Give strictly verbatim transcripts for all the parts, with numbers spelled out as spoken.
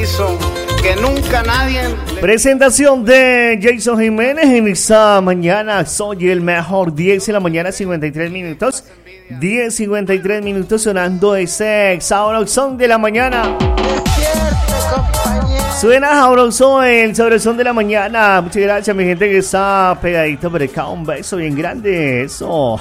Que nunca nadie... Presentación de Jason Jiménez en esta mañana. Soy el mejor. Diez de la mañana, cincuenta y tres minutos. Diez cincuenta y tres minutos sonando ese sabrosón de la mañana. Suena sabroso el sabrosón de la mañana. Muchas gracias, mi gente que está pegadito por acá. Un beso bien grande. Eso.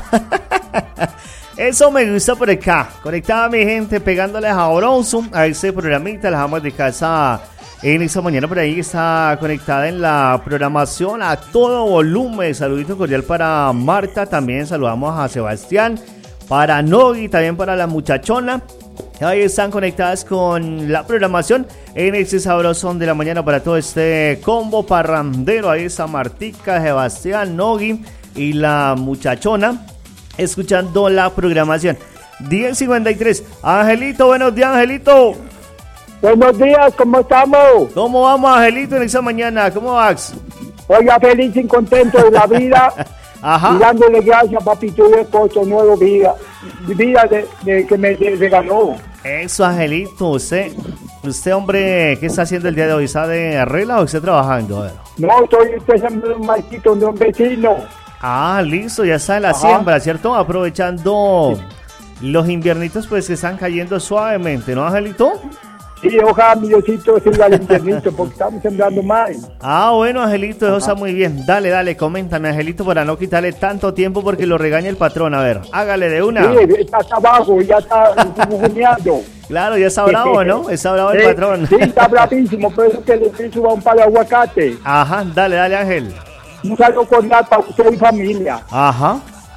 Eso me gusta por acá. Conectada mi gente, pegándole sabroso a ese programita. Las amas de casa en esta mañana por ahí está conectada en la programación a todo volumen. Saludito cordial para Marta. También saludamos a Sebastián. Para Nogi, también para la muchachona. Ahí están conectadas con la programación en este sabrosón de la mañana para todo este combo parrandero. Ahí está Martica, Sebastián, Nogi y la muchachona escuchando la programación. diez cincuenta y tres. Angelito, buenos días, Angelito. Buenos días, ¿cómo estamos? ¿Cómo vamos, Angelito, en esta mañana? ¿Cómo vas? Oiga, feliz y contento de la vida. Ajá. Y dándole gracias, papito, de esposo nuevo, vida, vida de, de que me de, regaló. Eso, Angelito, usted, usted, hombre, ¿qué está haciendo el día de hoy? ¿Está de arregla o está trabajando? A ver. No, estoy empezando un maquito de un vecino. Ah, listo, ya está en la Ajá. siembra, ¿cierto? Aprovechando sí. Los inviernitos, pues, que están cayendo suavemente, ¿no, Angelito? Sí, ojalá mi Diosito siga el inviernito, porque estamos sembrando mal. Ah, bueno, Angelito, eso está muy bien. Dale, dale, coméntame, Angelito, para no quitarle tanto tiempo porque lo regaña el patrón. A ver, hágale de una. Sí, está hasta abajo, ya está jugueteando. Claro, ya está bravo, ¿no? Está bravo el sí, patrón. Sí, está bravísimo, por eso que le suba un par de aguacate. Ajá, dale, dale, Ángel. Un saludo cordial para usted y familia. Ajá.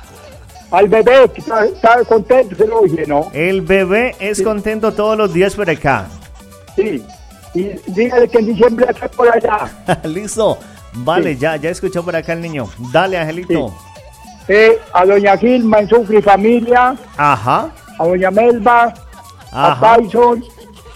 Al bebé, que está, está contento, se lo oye, ¿no? El bebé es sí. contento todos los días por acá. Sí, y dígale que en diciembre está por allá. Listo, vale, sí. ya ya escuchó por acá el niño. Dale, Angelito. Sí. Eh, a doña Gilma en Sucre y familia. Ajá. A doña Melba. Ajá. A Tyson.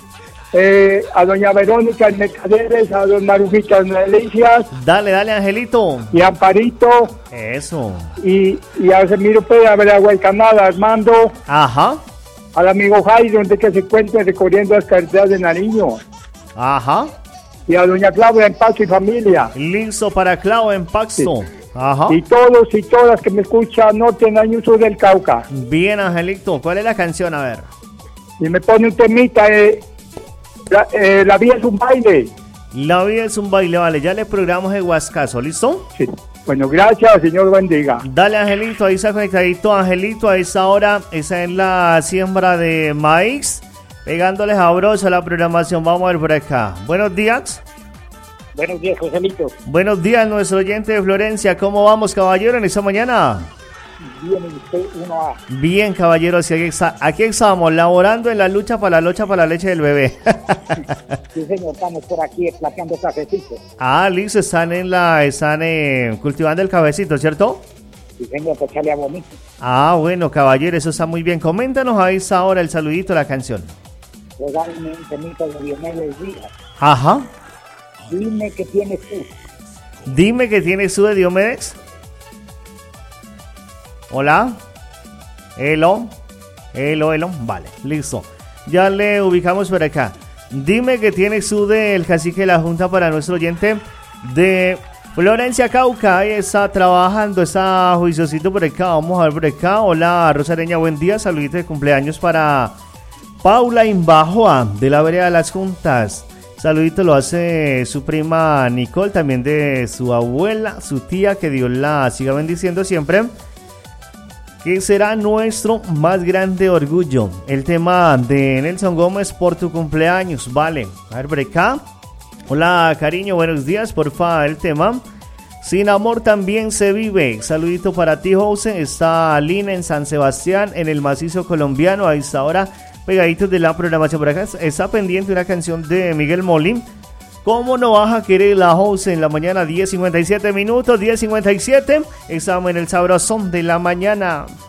Eh, a doña Verónica en Mercaderes. A don Marujita en Delicias. Dale, dale, Angelito. Y a Amparito. Eso. Y, y a Semiro Pérez, a Veragua y Canal, a Armando. Ajá. Al amigo Jairo, donde que se encuentre recorriendo las carreteras de Nariño. Ajá. Y a doña Claudia en Pasto y familia. Listo para Clau en Pasto. Sí. Ajá. Y todos y todas que me escuchan norte en Año Sur del Cauca. Bien, Angelito. ¿Cuál es la canción? A ver. Y me pone un temita, eh, la, eh, la vida es un baile. La vida es un baile, vale. Ya le programamos el Huascazo, ¿listo? Sí. Bueno, gracias, señor bendiga. Dale, Angelito, ahí está conectadito, Angelito, a esa hora, esa es la siembra de maíz, pegándole sabroso a la programación. Vamos a ver por acá. Buenos días. Buenos días, Joselito. Buenos días, nuestro oyente de Florencia. ¿Cómo vamos, caballero, en esta mañana? Bien, y usted uno A. Bien, caballero, sí, aquí, está, aquí estamos, laborando en la lucha para la lucha para la leche del bebé. Sí, señor, estamos por aquí plateando cafecitos. Ah, listo, están en la, están eh, cultivando el cafecito, ¿cierto? Sí, señor, pues echarle a bonito. Ah, bueno, caballero, eso está muy bien. Coméntanos ahí ahora el saludito, la canción. Regálame un temito de Diomedes Díaz. Ajá. Dime que tienes tú. Dime que tienes tú de Diomedes. Hola. Hello. Hello, hello. Vale, listo. Ya le ubicamos por acá. Dime que tienes tú del cacique de la Junta para nuestro oyente de Florencia, Cauca. Ahí está trabajando, está juiciosito por acá. Vamos a ver por acá. Hola, Rosareña, buen día. Saluditos de cumpleaños para Paula Imbajoa de la vereda de las Juntas. Saludito lo hace su prima Nicole, también de su abuela, su tía, que Dios la siga bendiciendo siempre. Que será nuestro más grande orgullo. El tema de Nelson Gómez por tu cumpleaños, vale. A ver por acá. Hola, cariño, buenos días, porfa, el tema. Sin amor también se vive. Saludito para ti, Jose. Está Lina en San Sebastián, en el macizo colombiano. Ahí está ahora pegaditos de la programación. Por acá está pendiente una canción de Miguel Molín. ¿Cómo no vas a querer la Jose en la mañana? diez cincuenta y siete minutos, diez cincuenta y siete. Estamos en el sabrosón de la mañana.